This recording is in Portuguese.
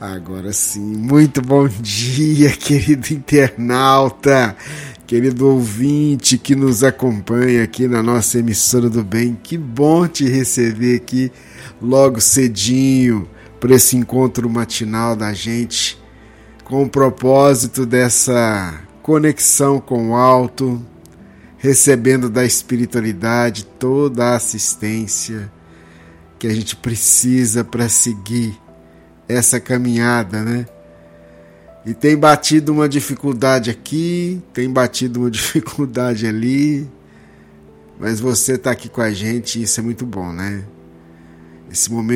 Agora sim, muito bom dia, querido internauta, querido ouvinte que nos acompanha aqui na nossa emissora do bem. Que bom te receber aqui logo cedinho para esse encontro matinal da gente, com o propósito dessa conexão com o alto, recebendo da espiritualidade toda a assistência que a gente precisa para seguir essa caminhada, né? E tem batido uma dificuldade aqui, tem batido uma dificuldade ali, mas você está aqui com a gente e isso é muito bom, né? Esse momento